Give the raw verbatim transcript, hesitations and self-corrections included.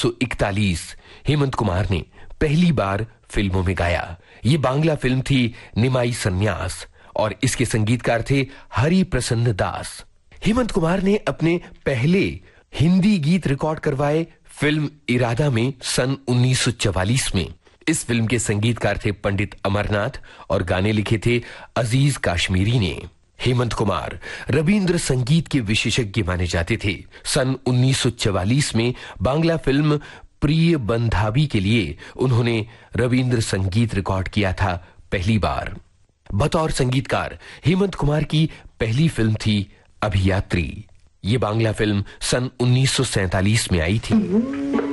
सौ इकतालीस हेमंत कुमार ने पहली बार फिल्मों में गाया। ये बांग्ला फिल्म थी निमाई सन्यास और इसके संगीतकार थे हरि प्रसन्न दास। हेमंत कुमार ने अपने पहले हिंदी गीत रिकॉर्ड करवाए फिल्म इरादा में सन उन्नीस सौ चवालीस में। इस फिल्म के संगीतकार थे पंडित अमरनाथ और गाने लिखे थे अजीज काश्मीरी ने। हेमंत कुमार रविंद्र संगीत के विशेषज्ञ माने जाते थे। सन उन्नीस सौ चवालीस में बांग्ला फिल्म प्रिय बंधावी के लिए उन्होंने रविंद्र संगीत रिकॉर्ड किया था पहली बार। बतौर संगीतकार हेमंत कुमार की पहली फिल्म थी अभियात्री। ये बांग्ला फिल्म सन उन्नीस सौ सैंतालीस में आई थी।